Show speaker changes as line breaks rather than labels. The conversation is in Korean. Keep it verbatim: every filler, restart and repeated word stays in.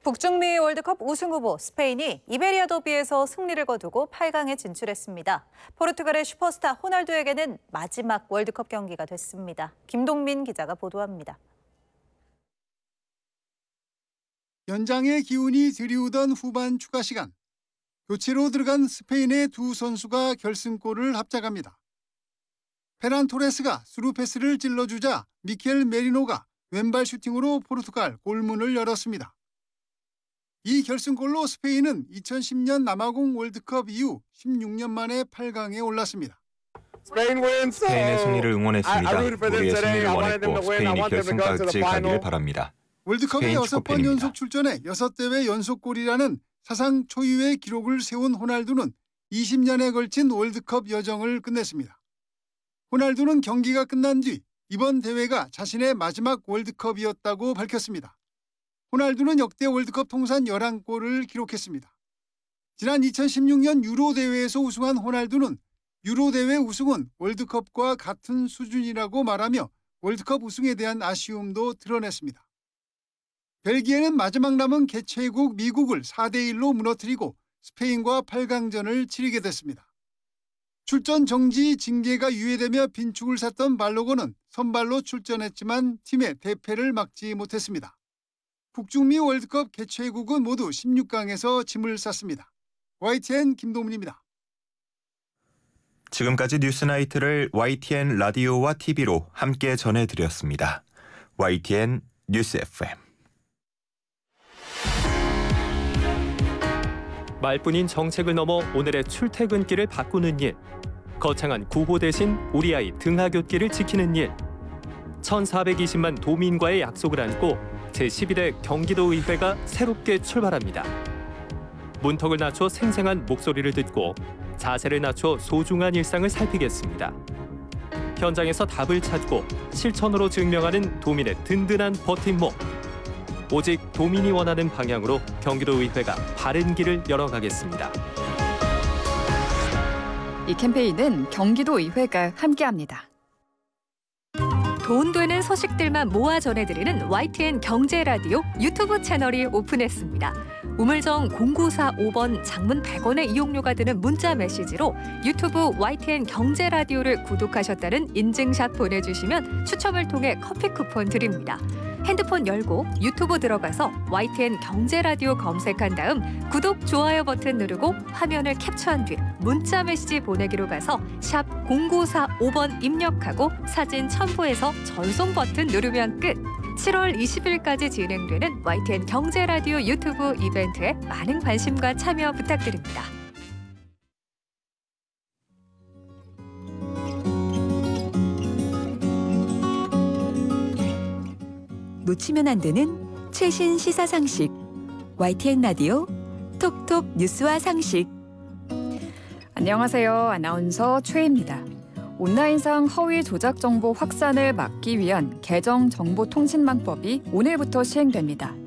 북중미 월드컵 우승 후보 스페인이 이베리아 더비에서 승리를 거두고 팔 강에 진출했습니다. 포르투갈의 슈퍼스타 호날두에게는 마지막 월드컵 경기가 됐습니다. 김동민 기자가 보도합니다.
연장의 기운이 드리우던 후반 추가 시간. 교체로 들어간 스페인의 두 선수가 결승골을 합작합니다. 페란 토레스가 스루 패스를 찔러주자 미켈 메리노가 왼발 슈팅으로 포르투갈 골문을 열었습니다. 이 결승골로 스페인은 이천십 년 남아공 월드컵 이후 십육 년 만에 팔 강에 올랐습니다.
스페인의 승리를 응원했습니다. 우리의 승리를 원했고 스페인이 결승까지 가기를 바랍니다.
월드컵에 여섯 번 연속 출전해 여섯 대회 연속골이라는 사상 초유의 기록을 세운 호날두는 이십 년에 걸친 월드컵 여정을 끝냈습니다. 호날두는 경기가 끝난 뒤 이번 대회가 자신의 마지막 월드컵이었다고 밝혔습니다. 호날두는 역대 월드컵 통산 열한 골을 기록했습니다. 지난 이천십육 년 유로 대회에서 우승한 호날두는 유로 대회 우승은 월드컵과 같은 수준이라고 말하며 월드컵 우승에 대한 아쉬움도 드러냈습니다. 벨기에는 마지막 남은 개최국 미국을 사 대 일로 무너뜨리고 스페인과 팔 강전을 치르게 됐습니다. 출전 정지 징계가 유예되며 빈축을 샀던 발로고는 선발로 출전했지만 팀의 대패를 막지 못했습니다. 북중미 월드컵 개최국은 모두 십육 강에서 짐을 쌌습니다. 와이티엔 김동민입니다.
지금까지 뉴스나이트를 와이티엔 라디오와 티비로 함께 전해드렸습니다. 와이티엔 뉴스 에프엠.
말뿐인 정책을 넘어 오늘의 출퇴근길을 바꾸는 일. 거창한 구호 대신 우리 아이 등하굣길을 지키는 일. 천사백이십만 도민과의 약속을 안고 제십일 회 경기도의회가 새롭게 출발합니다. 문턱을 낮춰 생생한 목소리를 듣고 자세를 낮춰 소중한 일상을 살피겠습니다. 현장에서 답을 찾고 실천으로 증명하는 도민의 든든한 버팀목. 오직 도민이 원하는 방향으로 경기도의회가 바른 길을 열어가겠습니다.
이 캠페인은 경기도의회가 함께합니다.
돈 되는 소식들만 모아 전해드리는 와이티엔 경제라디오 유튜브 채널이 오픈했습니다. 우물정 공구사오 번 장문 백 원의 이용료가 드는 문자 메시지로 유튜브 와이티엔 경제라디오를 구독하셨다는 인증샷 보내주시면 추첨을 통해 커피 쿠폰 드립니다. 핸드폰 열고 유튜브 들어가서 와이티엔 경제라디오 검색한 다음 구독, 좋아요 버튼 누르고 화면을 캡처한 뒤 문자 메시지 보내기로 가서 샵 공구사오 번 입력하고 사진 첨부해서 전송 버튼 누르면 끝. 칠월 이십일까지 진행되는 와이티엔 경제라디오 유튜브 이벤트에 많은 관심과 참여 부탁드립니다.
놓치면 안 되는 최신 시사 상식. 와이티엔 라디오 톡톡 뉴스와 상식.
안녕하세요. 아나운서 최입니다. 온라인상 허위 조작 정보 확산을 막기 위한 개정 정보통신망법이 오늘부터 시행됩니다.